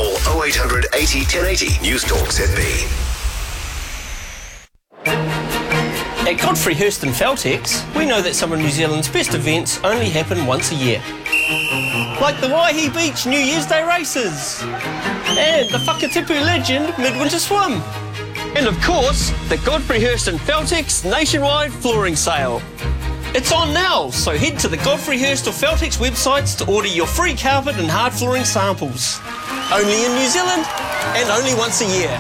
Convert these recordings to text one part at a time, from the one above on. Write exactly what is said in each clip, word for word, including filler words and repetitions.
Call oh eight hundred eighty, ten eighty. News Talk Z B. At Godfrey Hirst and Feltex, we know that some of New Zealand's best events only happen once a year. Like the Waihi Beach New Year's Day races, and the Whakatipu Legend Midwinter Swim, and of course, the Godfrey Hirst and Feltex nationwide flooring sale. It's on now, so head to the Godfrey Hirst or Feltex websites to order your free carpet and hard flooring samples. Only in New Zealand, and only once a year.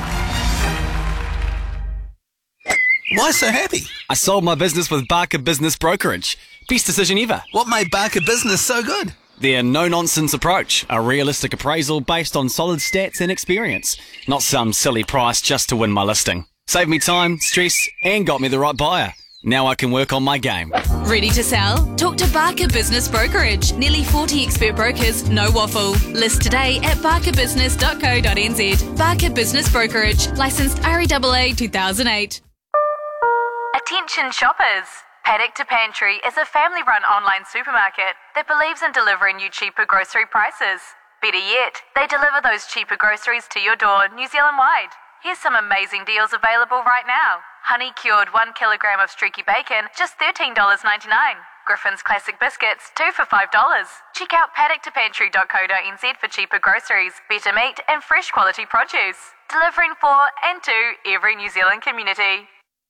Why so happy? I sold my business with Barker Business Brokerage. Best decision ever. What made Barker Business so good? Their no-nonsense approach. A realistic appraisal based on solid stats and experience. Not some silly price just to win my listing. Saved me time, stress, and got me the right buyer. Now I can work on my game. Ready to sell? Talk to Barker Business Brokerage. Nearly forty expert brokers, no waffle. List today at barker business dot co dot n z. Barker Business Brokerage. Licensed R E A A two thousand eight. Attention shoppers! Paddock to Pantry is a family-run online supermarket that believes in delivering you cheaper grocery prices. Better yet, they deliver those cheaper groceries to your door New Zealand-wide. Here's some amazing deals available right now. Honey-cured one kilogram of streaky bacon, just thirteen dollars ninety-nine. Griffin's Classic Biscuits, two for five dollars. Check out paddock to pantry dot co dot n z for cheaper groceries, better meat and fresh quality produce. Delivering for and to every New Zealand community.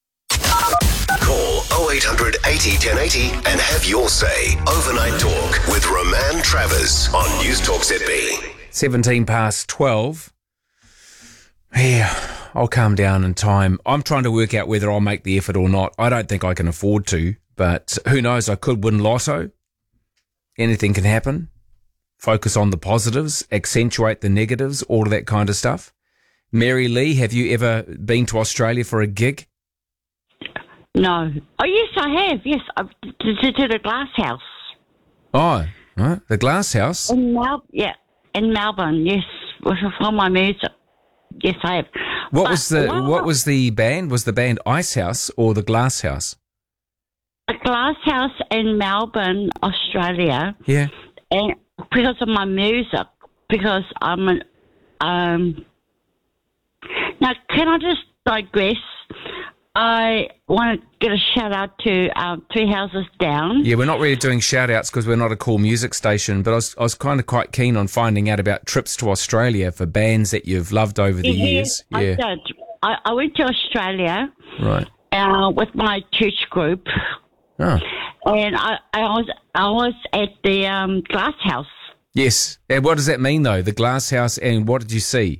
Call oh eight hundred eighty, ten eighty and have your say. Overnight Talk with Roman Travers on News Talk Z B. seventeen past twelve. Yeah, I'll calm down in time. I'm trying to work out whether I'll make the effort or not. I don't think I can afford to, but who knows? I could win lotto. Anything can happen. Focus on the positives, accentuate the negatives, all of that kind of stuff. Mary Lee, have you ever been to Australia for a gig? No. Oh, yes, I have. Yes, I've to, to, to the Glass House. Oh, right. The Glass House? In Mel- yeah, in Melbourne, yes, for my music. Yes, I have. What but, was the well, What was the band? Was the band Ice House or the Glass House? The Glass House in Melbourne, Australia. Yeah. And because of my music, because I'm an... Um, now, can I just digress? I want to get a shout out to um, Three Houses Down. Yeah, we're not really doing shout outs because we're not a cool music station, but I was, I was kind of quite keen on finding out about trips to Australia for bands that you've loved over the yeah, years. I Yeah, did. I, I went to Australia right. uh, with my church group, Oh, and I, I was I was at the um, Glass House. yes. And what does that mean though? The Glass House, and what did you see?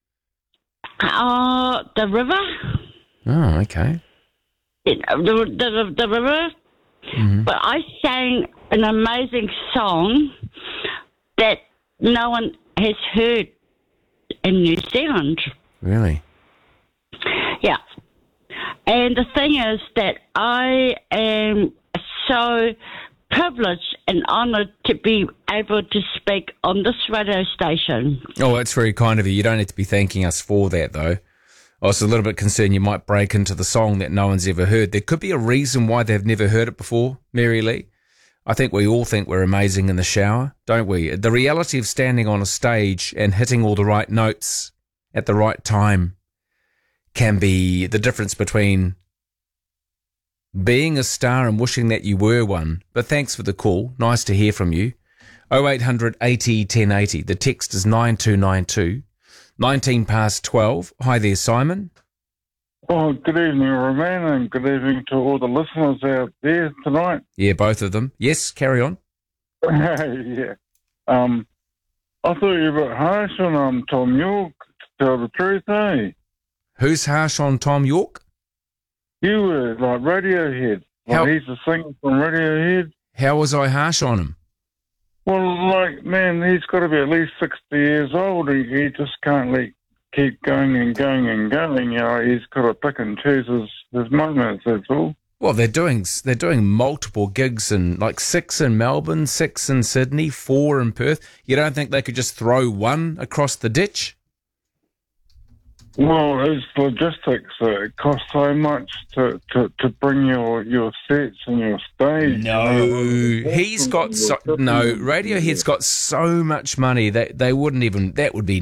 Uh, the river. Oh, okay. The, the, the river. Mm-hmm. But I sang an amazing song that no one has heard in New Zealand. Really? Yeah. And the thing is that I am so privileged and honoured to be able to speak on this radio station. Oh, that's very kind of you. You don't need to be thanking us for that, though. I was a little bit concerned you might break into the song that no one's ever heard. There could be a reason why they've never heard it before, Mary Lee. I think we all think we're amazing in the shower, don't we? The reality of standing on a stage and hitting all the right notes at the right time can be the difference between being a star and wishing that you were one. But thanks for the call. Nice to hear from you. oh eight hundred eighty, ten eighty. The text is nine two nine two. nineteen past twelve. Hi there, Simon. Oh, good evening, Roman, and good evening to all the listeners out there tonight. Yeah, both of them. Yes, carry on. yeah. Um, I thought you were a bit harsh on um, Tom York, to tell the truth, eh? Who's harsh on Tom York? You were, like Radiohead. Like How- he's a singer from Radiohead. How was I harsh on him? Well, like, man, he's got to be at least sixty years old. He, he just can't like, keep going and going and going. You know, he's got to pick and choose his, his moments, that's all. Well, they're doing they're doing multiple gigs and like six in Melbourne, six in Sydney, four in Perth. You don't think they could just throw one across the ditch? Well, it's logistics. Uh, it costs so much to, to, to bring your, your sets and your stage. No, he's got so, no. Radiohead's got so much money that they wouldn't even. That would be